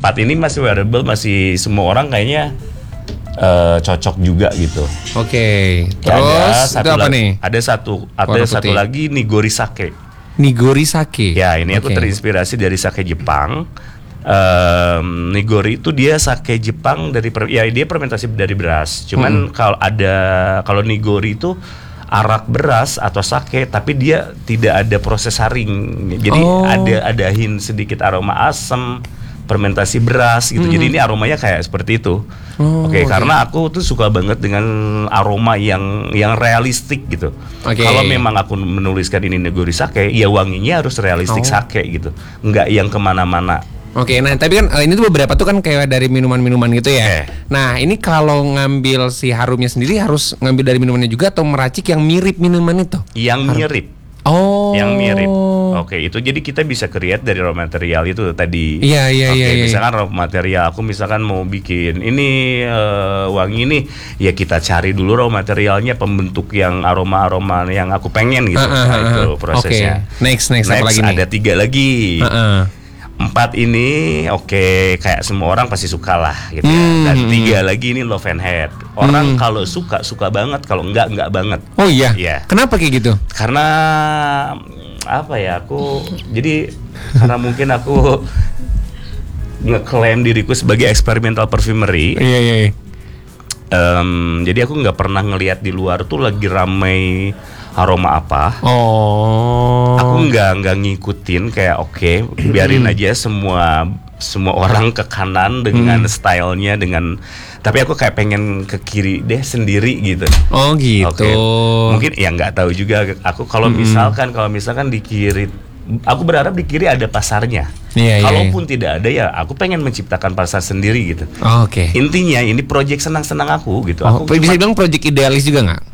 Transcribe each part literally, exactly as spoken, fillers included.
empat ini masih wearable, masih semua orang kayaknya uh, cocok juga gitu. Oke. Okay. Ya, terus ada satu itu apa lagi, nih? Ada satu, ada satu lagi Nigori Sake. Nigori Sake. Ya, ini aku okay. terinspirasi dari sake Jepang. Um, Nigori itu dia sake Jepang dari per, ya dia fermentasi dari beras. Cuman hmm. kalau ada kalau Nigori itu arak beras atau sake, tapi dia tidak ada proses saring. Jadi oh. ada ada hint sedikit aroma asam, fermentasi beras gitu. Hmm. Jadi ini aromanya kayak seperti itu. Oh, Oke, okay, okay. Karena aku tuh suka banget dengan aroma yang yang realistik gitu. Okay. Kalau memang aku menuliskan ini Nigori Sake, ya wanginya harus realistik oh. sake gitu. Enggak yang kemana-mana. Oke, nah tapi kan ini tuh beberapa tuh kan kayak dari minuman-minuman gitu ya. Eh. Nah ini kalau ngambil si harumnya sendiri harus ngambil dari minumannya juga atau meracik yang mirip minuman itu? Yang Harum. mirip. Oh. Yang mirip. Oke, itu jadi kita bisa create dari raw material itu tadi. Iya iya iya. Oke, misalkan raw material aku misalkan mau bikin ini uh, wangi ini, ya kita cari dulu raw materialnya, pembentuk yang aroma-aroma yang aku pengen gitu. Uh, uh, nah, itu prosesnya. Okay. Next next, next apa lagi nih? Ada tiga lagi. Uh, uh. Empat ini oke okay, kayak semua orang pasti suka lah gitu ya. Hmm. Dan tiga lagi ini Love and Hate. Orang hmm. kalau suka suka banget, kalau enggak enggak banget. Oh iya. Iya. Kenapa kayak gitu? Karena apa ya aku jadi karena mungkin aku ngeklaim diriku sebagai experimental perfumery. Iya iya. iya. Um, jadi aku nggak pernah ngelihat di luar tuh lagi ramai aroma apa. Oh. Aku nggak nggak ngikutin kayak oke okay, biarin aja semua semua orang ke kanan dengan hmm. stylenya dengan tapi aku kayak pengen ke kiri deh sendiri gitu. Oh gitu. Okay. Mungkin ya nggak tahu juga aku kalau hmm. misalkan kalau misalkan di kiri aku berharap di kiri ada pasarnya. Iya, Kalaupun iya. tidak ada ya aku pengen menciptakan pasar sendiri gitu. Oh, Oke. Okay. Intinya ini proyek senang-senang aku gitu. Oh, aku bisa bilang proyek idealis juga nggak?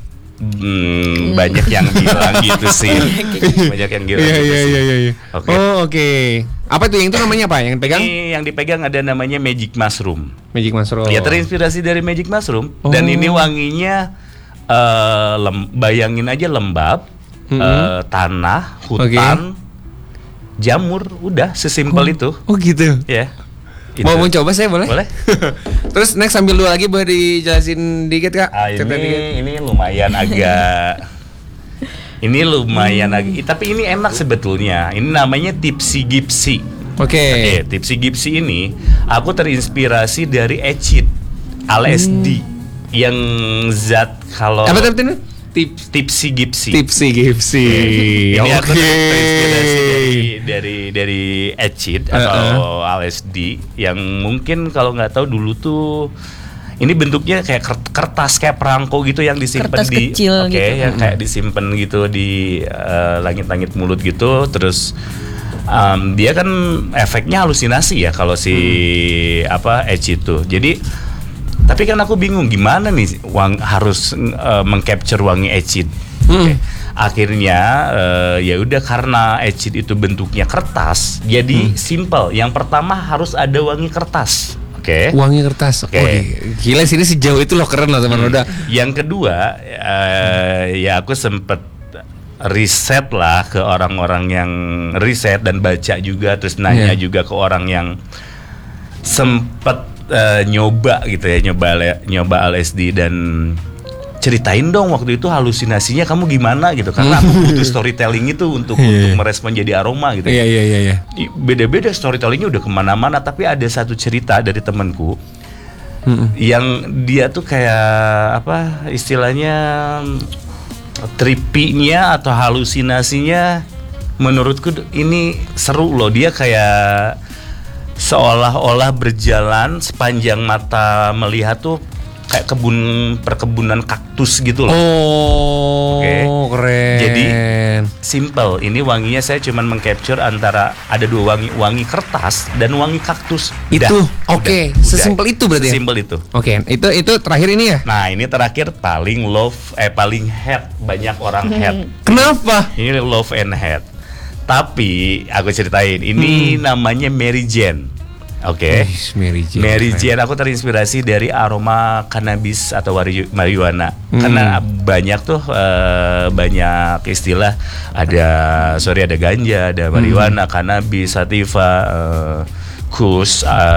Hmm, banyak yang bilang gitu sih. Banyak yang bilang yeah, gitu yeah, sih. Yeah, yeah, yeah. Oke. Okay. Oh, oke. Okay. Apa tuh yang itu namanya apa? Yang pegang? Ini yang dipegang ada namanya Magic Mushroom. Magic Mushroom. Ya terinspirasi dari Magic Mushroom oh. dan ini wanginya uh, lem, bayangin aja lembab, mm-hmm. uh, tanah, hutan, okay. jamur, udah sesimpel oh. itu. Oh gitu. Ya. Yeah. Mau mau coba saya boleh? Boleh. Terus next sambil dua lagi boleh dijelasin dikit Kak? Ah, ini dikit. Ini lumayan agak ini lumayan agak tapi ini enak sebetulnya. Ini namanya Tipsy Gypsy. Oke. Okay. Okay, Tipsy Gypsy ini aku terinspirasi dari Acid L S D hmm. yang zat kalau apa tadi? Tips, Tipsy Gypsy. Tipsy Gypsy. Ini okay. aku terinspirasi dari dari dari Acid atau uh-uh. L S D yang mungkin kalau nggak tahu dulu tuh ini bentuknya kayak kertas kayak perangko gitu yang disimpan kertas di kecil oke okay, gitu. yang kayak disimpan gitu di uh, langit-langit mulut gitu terus um, dia kan efeknya halusinasi ya kalau si hmm. apa Acid itu. Jadi tapi kan aku bingung gimana nih wang, harus uh, mengcapture wangi Acid. Hmm. Okay. Akhirnya uh, ya udah karena Acid itu bentuknya kertas, jadi hmm. simple. Yang pertama harus ada wangi kertas. Oke. Okay. Wangi kertas. Oke. Okay. Oh, gila sini sejauh itu loh keren loh teman hmm. udah. Yang kedua uh, ya aku sempet riset lah ke orang-orang yang riset dan baca juga terus nanya yeah. juga ke orang yang sempet Uh, nyoba gitu ya nyoba nyoba L S D dan ceritain dong waktu itu halusinasinya kamu gimana gitu karena aku butuh storytelling itu untuk yeah. untuk merespon jadi aroma gitu. Iya iya iya. Beda-beda storytellingnya udah kemana-mana tapi ada satu cerita dari temanku mm-hmm. yang dia tuh kayak apa istilahnya trippy-nya atau halusinasinya menurutku ini seru loh. Dia kayak seolah-olah berjalan sepanjang mata melihat tuh kayak kebun perkebunan kaktus gitu loh. Oh, okay. Keren. Jadi simple. Ini wanginya saya cuman mengcapture antara ada dua wangi, wangi kertas dan wangi kaktus. Itu oke. Okay. Sesimpel itu berarti. Sesimpel itu. Oke. Okay. Itu itu terakhir ini ya? Nah, ini terakhir paling love eh paling hate banyak orang hate. Kenapa? Ini love and hate. Tapi aku ceritain, ini hmm. namanya Mary Jane. Oke. Okay. Mary Jane. Mary Jane aku terinspirasi dari aroma cannabis atau marijuana. Hmm. Karena banyak tuh uh, banyak istilah ada sorry ada ganja, ada marijuana, hmm. cannabis, sativa, uh, kus, uh,